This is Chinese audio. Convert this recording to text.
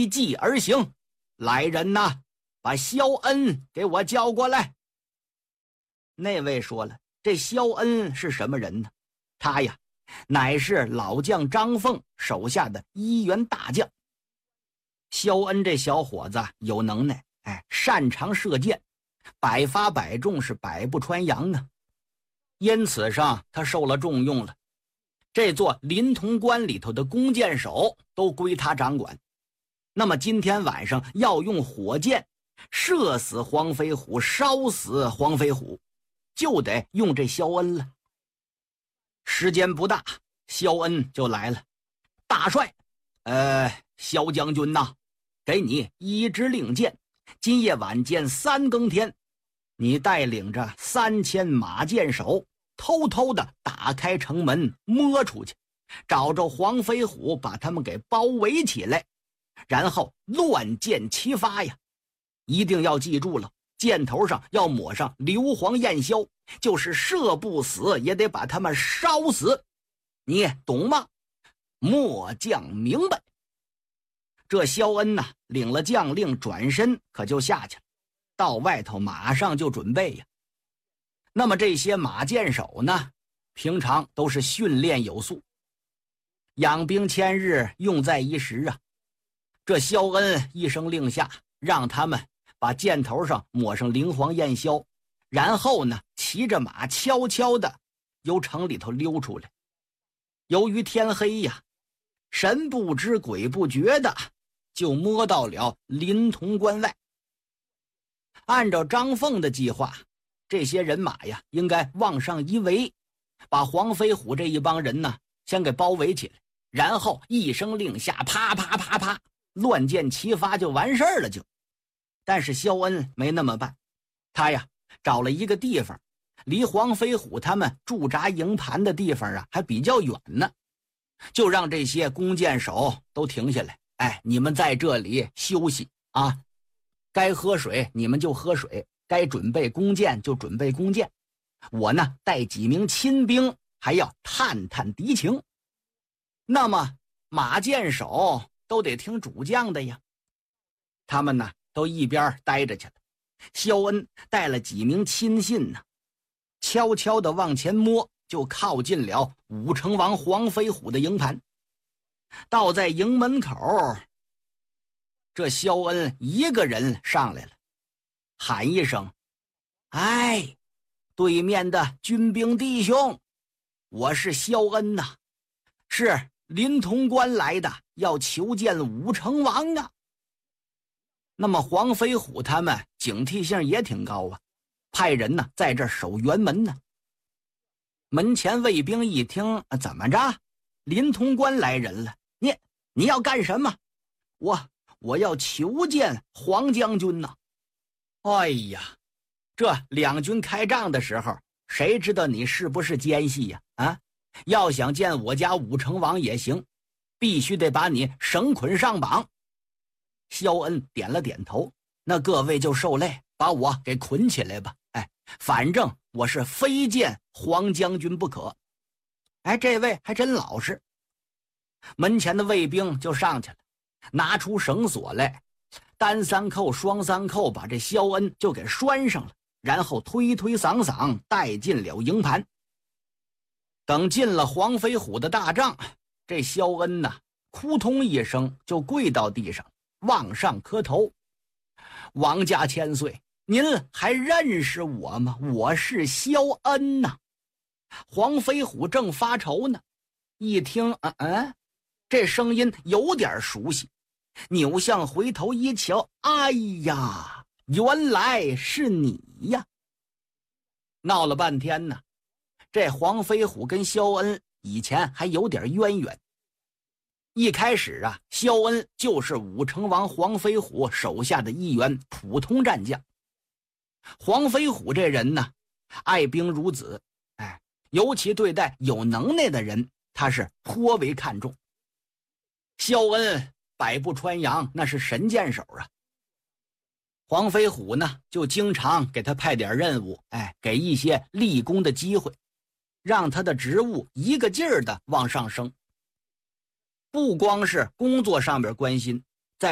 依计而行。来人呐，把萧恩给我叫过来。那位说了，这萧恩是什么人呢？他呀，乃是老将张凤手下的一员大将。萧恩这小伙子有能耐，擅长射箭，百发百中，是百步穿杨啊。因此上他受了重用了，这座临潼关里头的弓箭手都归他掌管。那么今天晚上要用火箭射死黄飞虎，烧死黄飞虎，就得用这萧恩了。时间不大，萧恩就来了。大帅，萧将军呐，给你一支令箭，今夜晚间3更天，你带领着3000马箭手，偷偷的打开城门，摸出去，找着黄飞虎，把他们给包围起来，然后乱箭齐发呀！一定要记住了，箭头上要抹上硫磺焰硝，就是射不死也得把他们烧死，你懂吗？末将明白。这萧恩呐，领了将令，转身可就下去了，到外头马上就准备呀。那么这些马箭手呢，平常都是训练有素，养兵千日，用在一时啊。这萧恩一声令下，让他们把箭头上抹上硫磺焰硝，然后呢，骑着马悄悄地由城里头溜出来。由于天黑呀，神不知鬼不觉的就摸到了临潼关外。按照张凤的计划，这些人马呀，应该往上一围，把黄飞虎这一帮人呢先给包围起来，然后一声令下，啪啪啪啪，乱箭齐发就完事儿了就。但是萧恩没那么办，他呀找了一个地方，离黄飞虎他们驻扎营盘的地方啊还比较远呢，就让这些弓箭手都停下来，你们在这里休息啊，该喝水你们就喝水，该准备弓箭就准备弓箭，我呢带几名亲兵，还要探探敌情。那么马箭手都得听主将的呀，他们呢都一边待着去了。萧恩带了几名亲信呢，悄悄地往前摸，就靠近了武成王黄飞虎的营盘。到在营门口，这萧恩一个人上来了，喊一声：对面的军兵弟兄，我是萧恩呐，是临潼关来的，要求见武成王啊。那么黄飞虎他们警惕性也挺高啊，派人呢在这守辕门呢。门前卫兵一听，怎么着？临潼关来人了，你要干什么？我要求见黄将军呢。哎呀，这两军开仗的时候，谁知道你是不是奸细呀？要想见我家武成王也行，必须得把你绳捆上绑。萧恩点了点头，那各位就受累，把我给捆起来吧。反正我是非见黄将军不可。这位还真老实。门前的卫兵就上去了，拿出绳索来，单3扣双3扣，把这萧恩就给拴上了，然后推推搡搡带进了营盘。等进了黄飞虎的大帐，这萧恩呐，扑通一声就跪到地上，往上磕头：王家千岁，您还认识我吗？我是萧恩呐。黄飞虎正发愁呢，一听这声音有点熟悉，扭向回头一瞧，哎呀，原来是你呀。闹了半天呢，这黄飞虎跟萧恩以前还有点渊源。一开始啊，萧恩就是武成王黄飞虎手下的一员普通战将。黄飞虎这人呢，爱兵如子，尤其对待有能耐的人，他是颇为看重。萧恩百步穿杨，那是神箭手啊。黄飞虎呢，就经常给他派点任务，给一些立功的机会，让他的职务一个劲儿的往上升。不光是工作上面关心，